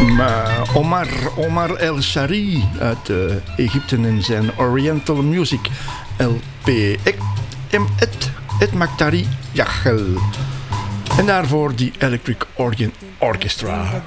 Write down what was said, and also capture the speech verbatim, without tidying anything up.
Maar Omar, Omar El Shari uit uh, Egypte en zijn Oriental Music L P. Ik, het, het Maktari Yachel. En daarvoor die Electric Organ Orchestra.